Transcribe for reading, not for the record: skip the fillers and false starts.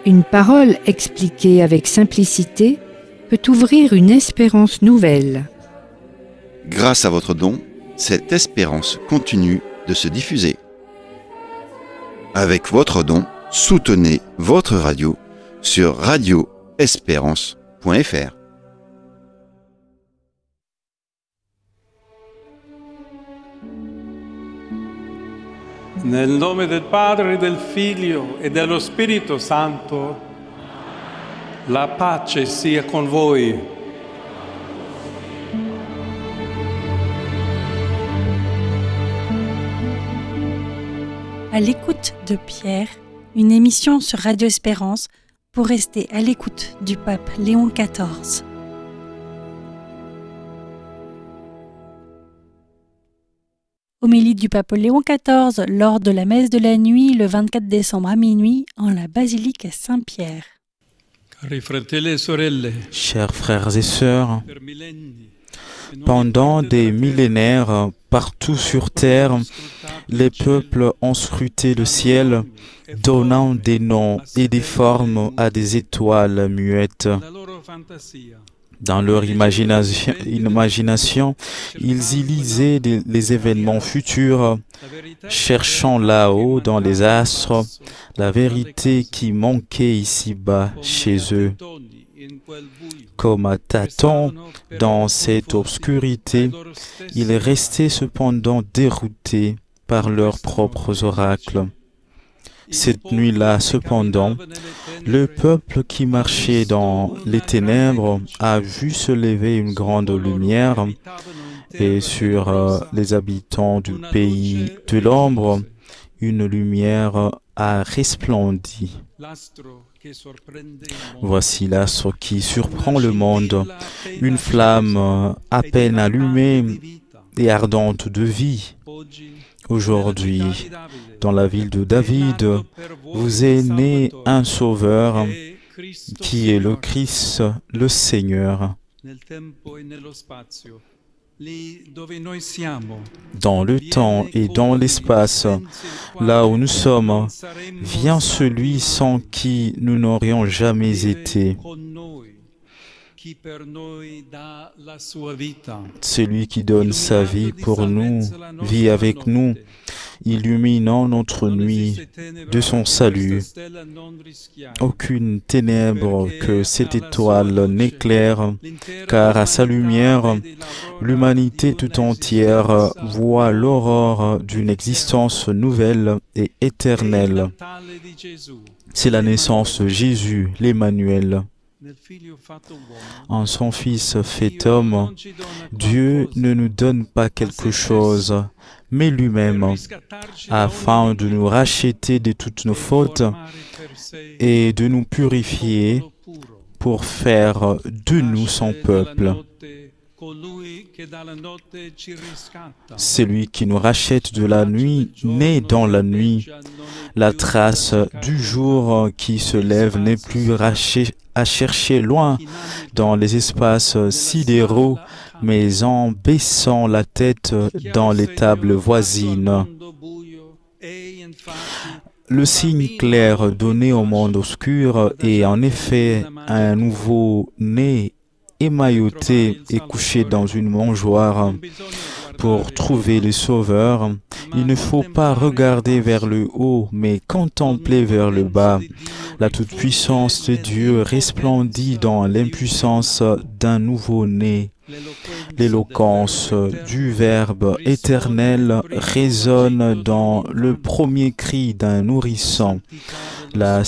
Une parole expliquée avec simplicité peut ouvrir une espérance nouvelle. Grâce à votre don, cette espérance continue de se diffuser. Avec votre don, soutenez votre radio sur radioespérance.fr. Nel nome del Padre, del Figlio e dello Spirito Santo, la pace sia con voi. À l'écoute de Pierre, une émission sur Radio Espérance pour rester à l'écoute du pape Léon XIV. Homélie du pape Léon XIV lors de la messe de la nuit le 24 décembre à minuit en la basilique Saint-Pierre. Chers frères et sœurs, pendant des millénaires, partout sur terre, les peuples ont scruté le ciel, donnant des noms et des formes à des étoiles muettes. Dans leur imagination, ils y lisaient les événements futurs, cherchant là-haut dans les astres la vérité qui manquait ici-bas chez eux. Comme à tâtons dans cette obscurité, ils restaient cependant déroutés par leurs propres oracles. Cette nuit-là, cependant, le peuple qui marchait dans les ténèbres a vu se lever une grande lumière, et sur les habitants du pays de l'ombre, une lumière a resplendi. Voici l'astre qui surprend le monde, une flamme à peine allumée et ardente de vie. Aujourd'hui, dans la ville de David, vous est né un sauveur qui est le Christ, le Seigneur. Dans le temps et dans l'espace, là où nous sommes, vient celui sans qui nous n'aurions jamais été. Celui qui donne sa vie pour nous, vit avec nous, illuminant notre nuit de son salut. Aucune ténèbre que cette étoile n'éclaire, car à sa lumière, l'humanité tout entière voit l'aurore d'une existence nouvelle et éternelle. C'est la naissance de Jésus, l'Emmanuel. En son Fils fait homme, Dieu ne nous donne pas quelque chose, mais lui-même, afin de nous racheter de toutes nos fautes et de nous purifier pour faire de nous son peuple. C'est lui qui nous rachète de la nuit, né dans la nuit. La trace du jour qui se lève n'est plus à chercher loin dans les espaces sidéraux, mais en baissant la tête dans les tables voisines. Le signe clair donné au monde obscur est en effet un nouveau-né émailloté et couché dans une mangeoire. Pour trouver le Sauveur, il ne faut pas regarder vers le haut, mais contempler vers le bas. La toute-puissance de Dieu resplendit dans l'impuissance d'un nouveau-né. L'éloquence du Verbe éternel résonne dans le premier cri d'un nourrisson. La